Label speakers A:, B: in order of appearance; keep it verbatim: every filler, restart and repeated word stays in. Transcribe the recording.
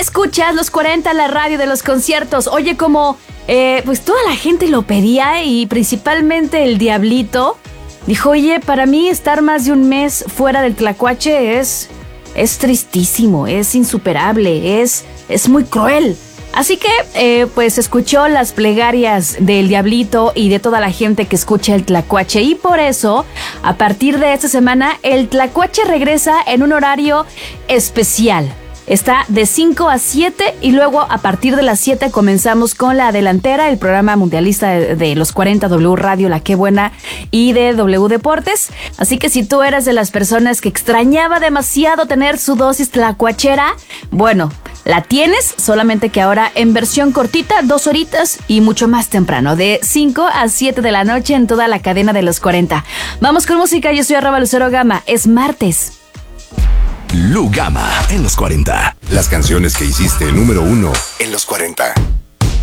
A: Escuchas los cuarenta, la radio de los conciertos. Oye, como eh, pues toda la gente lo pedía y principalmente el Diablito dijo, oye, para mí estar más de un mes fuera del Tlacuache es, es tristísimo, es insuperable, es, es muy cruel. Así que, eh, pues, escuchó las plegarias del Diablito y de toda la gente que escucha el Tlacuache. Y por eso, a partir de esta semana, el Tlacuache regresa en un horario especial. Está de cinco a siete y luego a partir de las siete comenzamos con La Delantera, el programa mundialista de, de los cuarenta, W Radio, La Qué Buena y de W Deportes. Así que si tú eres de las personas que extrañaba demasiado tener su dosis tlacuachera, bueno, la tienes, solamente que ahora en versión cortita, dos horitas y mucho más temprano, de cinco a siete de la noche en toda la cadena de los cuarenta. Vamos con música, yo soy arroba Lucero Gama, es martes.
B: Lu Gama en los cuarenta. Las canciones que hiciste número uno en los cuarenta.